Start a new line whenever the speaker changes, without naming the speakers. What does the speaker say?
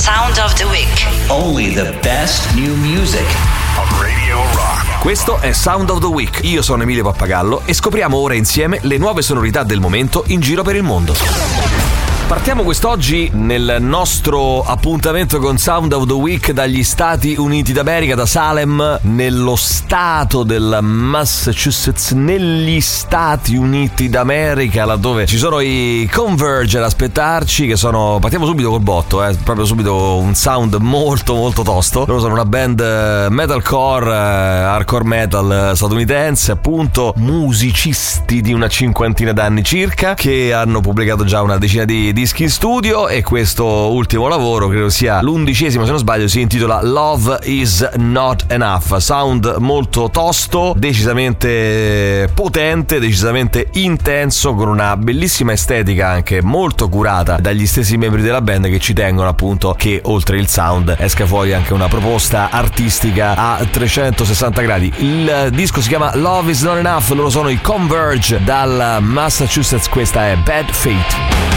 Sound of the Week.
Only the best new music
on Radio Rock.
Questo è Sound of the Week. Io sono Emilio Pappagallo e scopriamo ora insieme le nuove sonorità del momento in giro per il mondo. Partiamo quest'oggi nel nostro appuntamento con Sound of the Week dagli Stati Uniti d'America, da Salem, nello stato del Massachusetts, negli Stati Uniti d'America, laddove ci sono i Converge ad aspettarci, che sono, partiamo subito col botto, proprio subito un sound molto molto tosto. Loro sono una band metalcore, hardcore metal statunitense, appunto, musicisti di una cinquantina d'anni circa, che hanno pubblicato già una decina di dischi in studio, e questo ultimo lavoro, credo sia l'11°, se non sbaglio, si intitola Love Is Not Enough. Sound molto tosto, decisamente potente, decisamente intenso, con una bellissima estetica anche molto curata dagli stessi membri della band, che ci tengono appunto che oltre il sound esca fuori anche una proposta artistica a 360 gradi. Il disco si chiama Love Is Not Enough, loro sono i Converge dal Massachusetts, questa è Bad Fate.